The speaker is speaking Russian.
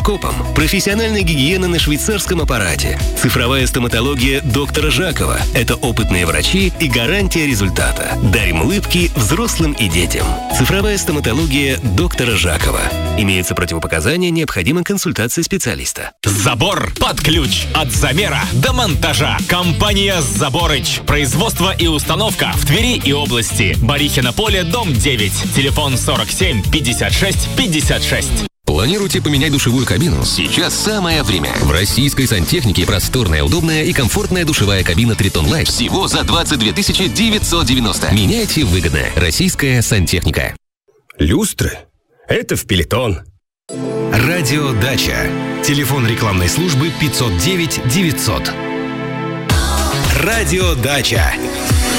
микроскопом, профессиональная гигиена на швейцарском аппарате, цифровая стоматология доктора Жакова – это опытные врачи и гарантия результата. Дарим улыбки взрослым и детям. Цифровая стоматология доктора Жакова. Имеются противопоказания, необходима консультация специалиста. Забор под ключ. От замера до монтажа. Компания «Заборыч». Производство и установка в Твери и области. Барихино поле, дом 9. Телефон 47 56 56. Планируете поменять душевую кабину? Сейчас самое время. В российской сантехнике просторная, удобная и комфортная душевая кабина Triton Life всего за 22 990. Меняйте выгодно. Российская сантехника. Люстры? Это в Пелетон. Радио Дача. Телефон рекламной службы 509 900. Радио Дача.